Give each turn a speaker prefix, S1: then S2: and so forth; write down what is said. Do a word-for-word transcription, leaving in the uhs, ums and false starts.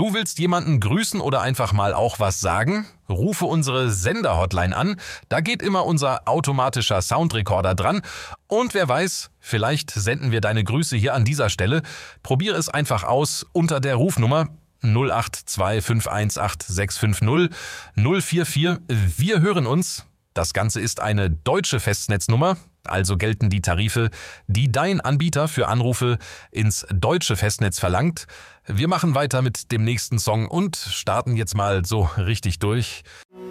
S1: Du willst jemanden grüßen oder einfach mal auch was sagen? Rufe unsere Sender-Hotline an, da geht immer unser automatischer Soundrecorder dran und wer weiß, vielleicht senden wir deine Grüße hier an dieser Stelle. Probiere es einfach aus unter der Rufnummer null acht zwei fünf eins acht sechs fünf null null vier vier. Wir hören uns. Das Ganze ist eine deutsche Festnetznummer, also gelten die Tarife, die dein Anbieter für Anrufe ins deutsche Festnetz verlangt. Wir machen weiter mit dem nächsten Song und starten jetzt mal so richtig durch.